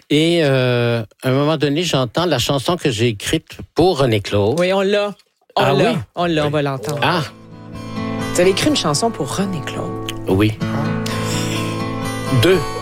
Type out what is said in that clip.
Et à un moment donné, j'entends la chanson que j'ai écrite pour René Claude. Oui, on l'a. Oui? On va l'entendre. Ah, Vous avez écrit une chanson pour René Claude. oui. 2.